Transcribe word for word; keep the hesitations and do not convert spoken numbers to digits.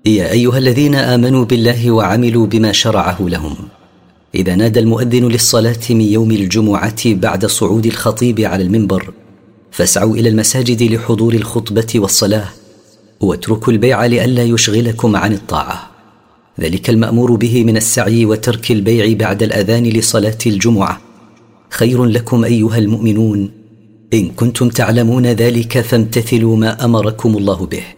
يا أيها الذين آمنوا بالله وعملوا بما شرعه لهم، إذا نادى المؤذن للصلاة من يوم الجمعة بعد صعود الخطيب على المنبر فاسعوا إلى المساجد لحضور الخطبة والصلاة، واتركوا البيع لئلا يشغلكم عن الطاعة. ذلك المأمور به من السعي وترك البيع بعد الأذان لصلاة الجمعة خير لكم أيها المؤمنون، إن كنتم تعلمون ذلك فامتثلوا ما أمركم الله به.